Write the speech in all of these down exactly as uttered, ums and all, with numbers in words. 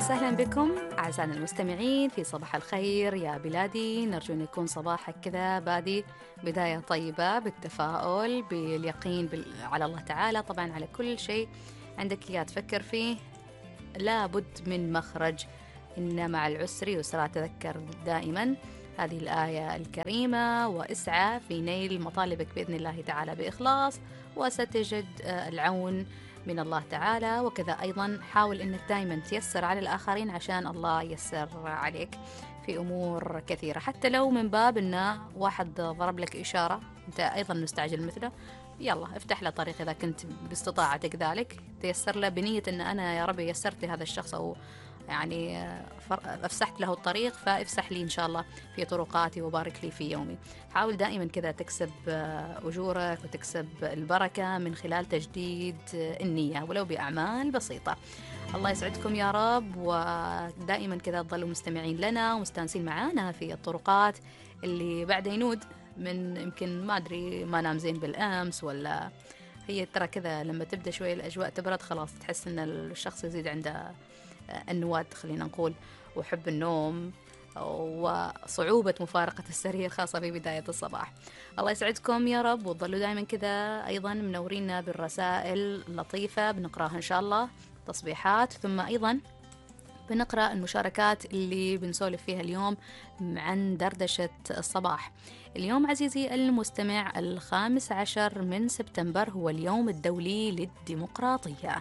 وسهلا بكم أعزائنا المستمعين في صباح الخير يا بلادي. نرجو أن يكون صباحك كذا بادي بداية طيبة بالتفاؤل باليقين بال... على الله تعالى. طبعا على كل شيء عندك إياه تفكر فيه لابد من مخرج، إن مع العسر يسرا. تذكر دائما هذه الآية الكريمة: واسعى في نيل مطالبك بإذن الله تعالى بإخلاص وستجد العون من الله تعالى. وكذا أيضا حاول أنك دائما تيسر على الآخرين عشان الله ييسر عليك في أمور كثيرة، حتى لو من باب أن واحد ضرب لك إشارة أنت أيضا مستعجل مثله، يلا افتح له طريق إذا كنت باستطاعتك ذلك، تيسر له بنية أن أنا يا ربي يسرت لهذا الشخص أو يعني أفسحت له الطريق، فافسح لي إن شاء الله في طرقاتي وبارك لي في يومي. حاول دائما كذا تكسب أجورك وتكسب البركة من خلال تجديد النية ولو بأعمال بسيطة. الله يسعدكم يا رب، ودائما كذا تظلوا مستمعين لنا ومستانسين معانا في الطرقات اللي بعد ينود من يمكن ما أدري ما نام زين بالأمس، ولا هي ترى كذا لما تبدأ شوية الأجواء تبرد خلاص تحس أن الشخص يزيد عنده النواد خلينا نقول، وحب النوم وصعوبة مفارقة السرير خاصة في بداية الصباح. الله يسعدكم يا رب، وتظلوا دائما كذا أيضا منورينا بالرسائل اللطيفة بنقراها إن شاء الله، تصبيحات، ثم أيضا بنقرأ المشاركات اللي بنسولف فيها اليوم عن دردشة الصباح. اليوم عزيزي المستمع الخامس عشر من سبتمبر هو اليوم الدولي للديمقراطية.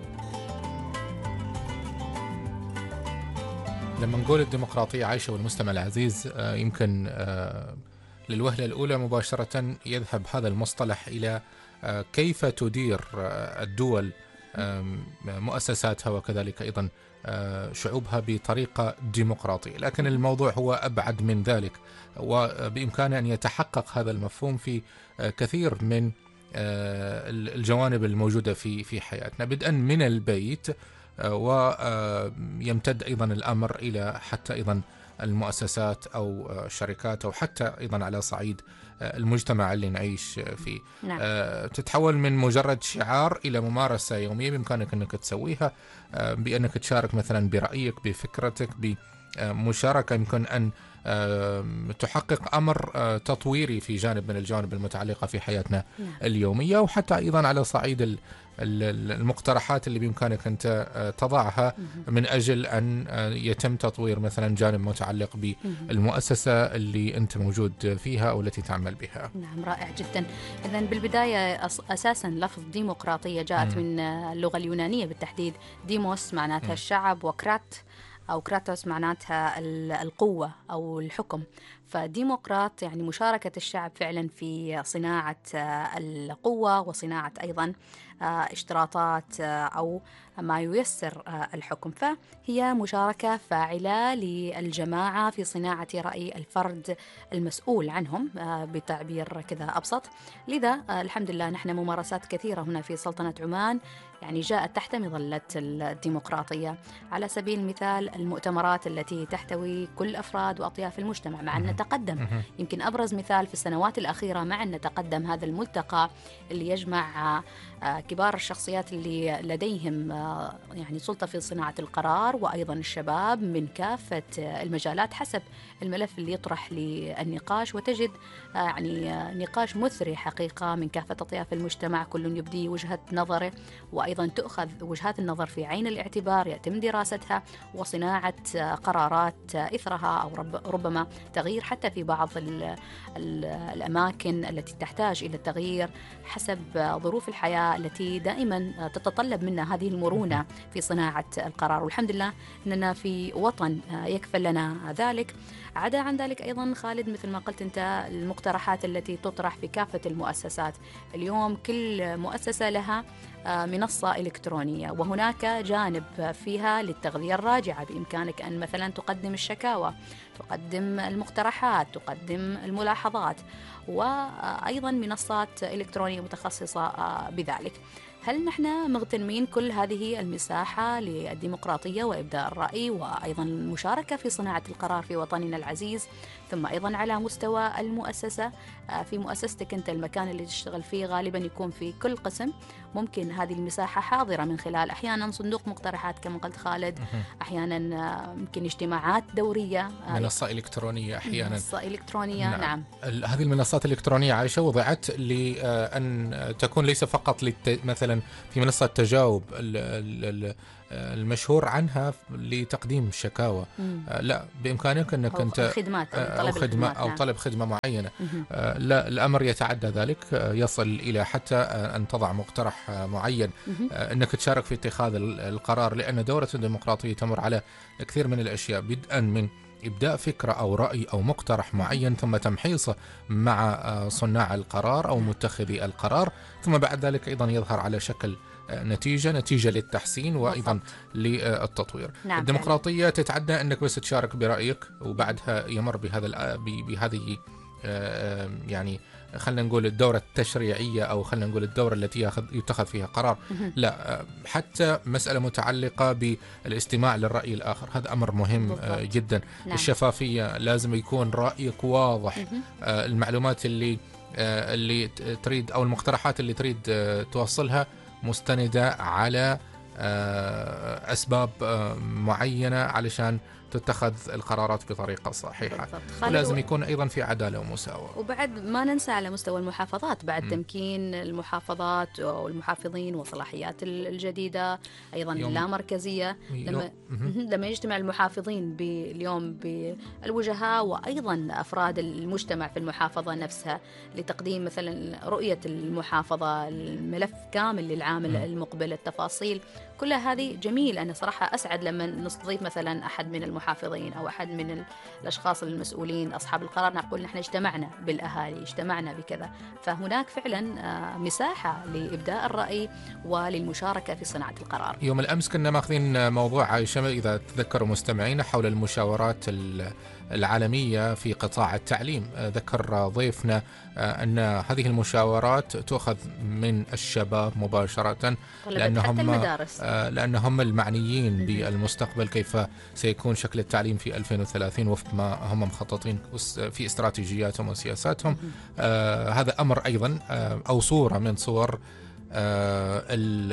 لما نقول الديمقراطية عايشة والمستمع العزيز يمكن للوهلة الأولى مباشرة يذهب هذا المصطلح إلى كيف تدير الدول مؤسساتها وكذلك أيضا شعوبها بطريقة ديمقراطية، لكن الموضوع هو أبعد من ذلك، وبإمكانه أن يتحقق هذا المفهوم في كثير من الجوانب الموجودة في في حياتنا، بدءا من البيت ويمتد أيضا الأمر إلى حتى أيضا المؤسسات أو الشركات أو حتى أيضا على صعيد المجتمع اللي نعيش فيه. نعم. تتحول من مجرد شعار إلى ممارسة يومية بإمكانك أنك تسويها، بأنك تشارك مثلا برأيك بفكرتك بمشاركة يمكن أن تحقق أمر تطويري في جانب من الجوانب المتعلقة في حياتنا نعم. اليومية، وحتى أيضا على صعيد المقترحات اللي بإمكانك أنت تضعها من أجل أن يتم تطوير مثلا جانب متعلق بالمؤسسة اللي أنت موجود فيها أو التي تعمل بها. نعم، رائع جدا. إذن بالبداية أساسا لفظ ديمقراطية جاءت م. من اللغة اليونانية بالتحديد، ديموس معناتها م. الشعب، وكرات أو كراتوس معناتها القوة أو الحكم. فديمقراط يعني مشاركة الشعب فعلا في صناعة القوة وصناعة أيضا اشتراطات أو ما ييسر الحكم، فهي مشاركة فاعلة للجماعة في صناعة رأي الفرد المسؤول عنهم بتعبير كذا أبسط. لذا الحمد لله نحن ممارسات كثيرة هنا في سلطنة عمان يعني جاءت تحت مظلة الديمقراطية. على سبيل المثال المؤتمرات التي تحتوي كل أفراد وأطياف المجتمع مع أن نتقدم، يمكن أبرز مثال في السنوات الأخيرة مع أن نتقدم هذا الملتقى اللي يجمع كبار الشخصيات اللي لديهم يعني سلطة في صناعة القرار، وأيضا الشباب من كافة المجالات حسب الملف اللي يطرح للنقاش، وتجد يعني نقاش مثري حقيقة من كافة أطياف المجتمع، كل يبدي وجهة نظره، وأيضا تؤخذ وجهات النظر في عين الاعتبار، يتم دراستها وصناعة قرارات إثرها، أو ربما تغيير حتى في بعض الأماكن التي تحتاج إلى التغيير حسب ظروف الحياة التي دائما تتطلب منا هذه المرونة في صناعة القرار. والحمد لله أننا في وطن يكفل لنا ذلك. عدا عن ذلك أيضا خالد مثل ما قلت أنت المقترحات التي تطرح في كافة المؤسسات اليوم، كل مؤسسة لها منصة إلكترونية وهناك جانب فيها للتغذية الراجعة، بإمكانك أن مثلا تقدم الشكاوى، تقدم المقترحات، تقدم الملاحظات، وأيضا منصات إلكترونية متخصصة بذلك. هل نحن مغتنمين كل هذه المساحة للديمقراطية وإبداء الرأي وأيضا المشاركة في صناعة القرار في وطننا العزيز؟ ثم أيضا على مستوى المؤسسة، في مؤسستك أنت المكان اللي تشتغل فيه غالبا يكون في كل قسم ممكن هذه المساحة حاضرة من خلال أحيانا صندوق مقترحات كما قلت خالد، أحيانا ممكن اجتماعات دورية، منصة إلكترونية أحيانا، منصة إلكترونية. نعم, نعم. هذه المنصات الإلكترونية عايشة وضعت لأن تكون ليس فقط للت... مثلا في منصة تجاوب المشهور عنها لتقديم شكاوى، لا بإمكانك أنك أو أنت خدمات أو, أو خدمة نعم. أو طلب خدمة معينة. لا الأمر يتعدى ذلك، يصل إلى حتى أن تضع مقترح معين، أنك تشارك في اتخاذ القرار، لأن دورة الديمقراطية تمر على كثير من الأشياء، بدءا من إبداء فكرة أو رأي أو مقترح معين، ثم تمحيصه مع صناع القرار أو متخذي القرار، ثم بعد ذلك أيضا يظهر على شكل نتيجة نتيجة للتحسين وأيضا بالضبط. للتطوير. نعم. الديمقراطية فعلا. تتعدى أنك بس تشارك برأيك وبعدها يمر بهذا بهذه يعني خلينا نقول الدورة التشريعية أو خلينا نقول الدورة التي يأخذ يتخذ فيها قرار. لا، حتى مسألة متعلقة بالاستماع للرأي الآخر، هذا أمر مهم بالضبط. جدا. نعم. الشفافية، لازم يكون رأيك واضح، المعلومات اللي اللي تريد أو المقترحات اللي تريد توصلها مستندة على أسباب معينة علشان تتخذ القرارات بطريقة صحيحة، ولازم يكون أيضا في عدالة ومساواة. وبعد ما ننسى على مستوى المحافظات بعد م. تمكين المحافظات والمحافظين والصلاحيات الجديدة أيضا اللامركزية، لما, لما يجتمع المحافظين اليوم بالوجهاء وأيضا أفراد المجتمع في المحافظة نفسها لتقديم مثلا رؤية المحافظة، الملف كامل للعام المقبل، التفاصيل كلها هذه جميل. أنا صراحة أسعد لما نستضيف مثلا أحد من المحافظين أو أحد من الأشخاص المسؤولين أصحاب القرار، نقول نحن اجتمعنا بالأهالي، اجتمعنا بكذا، فهناك فعلا مساحة لإبداء الرأي وللمشاركة في صناعة القرار. يوم الأمس كنا ماخذين موضوع عايشة إذا تذكروا مستمعين حول المشاورات العالمية في قطاع التعليم. ذكر ضيفنا أن هذه المشاورات تؤخذ من الشباب مباشرة، لأنهم لأنهم المعنيين بالمستقبل، كيف سيكون شكل التعليم في ألفين وثلاثين وفق ما هم مخططين في استراتيجياتهم وسياساتهم. آه هذا أمر أيضا آه أو صورة من صور آه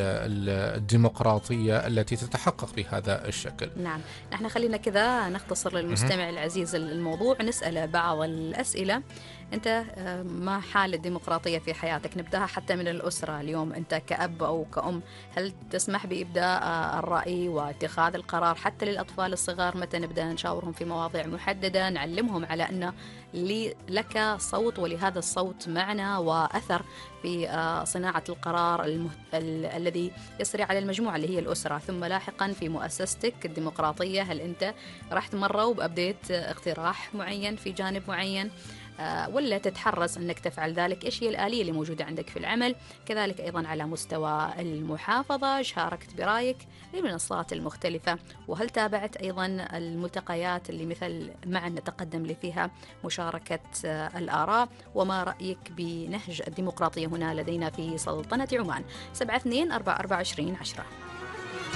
الديمقراطية التي تتحقق بهذا الشكل. نعم، نحن خلينا كذا نختصر للمستمع العزيز الموضوع، نسأل بعض الأسئلة. أنت ما حال الديمقراطية في حياتك؟ نبدأها حتى من الأسرة. اليوم أنت كأب أو كأم، هل تسمح بإبداء الرأي واتخاذ القرار حتى للأطفال الصغار؟ متى نبدأ نشاورهم في مواضيع محددة، نعلمهم على أن لك صوت ولهذا الصوت معنى وأثر في صناعة القرار المه... ال... الذي يسري على المجموعة اللي هي الأسرة، ثم لاحقا في مؤسستك الديمقراطية هل أنت رحت مرة وبأبديت اقتراح معين في جانب معين ولا تتحرص أنك تفعل ذلك؟ إيش هي الآلية اللي موجودة عندك في العمل؟ كذلك أيضا على مستوى المحافظة شاركت برأيك للمنصات المختلفة، وهل تابعت أيضا الملتقيات اللي مثل معا نتقدم لي فيها مشاركة الآراء؟ وما رأيك بنهج الديمقراطية هنا لدينا في سلطنة عمان؟ سبعة اثنين أربعة أربعة عشرين عشرة.